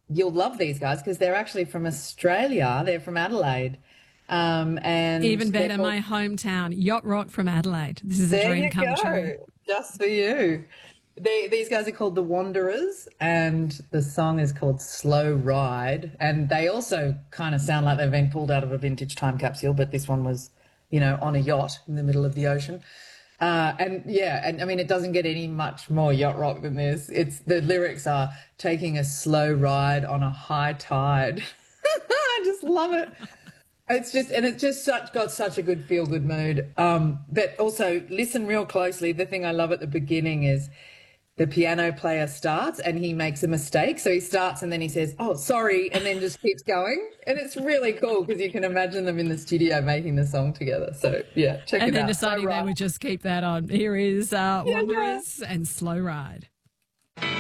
you'll love these guys because they're actually from Australia. They're from Adelaide. And Even they're better, called, my hometown, Yacht Rock from Adelaide. This is a there dream you come true. go, just for you. These guys are called The Wanderers, and the song is called Slow Ride. And they also kind of sound like they've been pulled out of a vintage time capsule, but this one was, on a yacht in the middle of the ocean. And yeah, and I mean, it doesn't get any much more yacht rock than this. It's the lyrics are taking a slow ride on a high tide. I just love it. It's just got such a good feel good mood. But also listen real closely. The thing I love at the beginning is the piano player starts and he makes a mistake. So he starts and then he says, "Oh, sorry," and then just keeps going. And it's really cool because you can imagine them in the studio making the song together. So yeah, check And it then out. So deciding they right. would just keep that on. Here is Yeah, yeah. Wanderers and Slow Ride.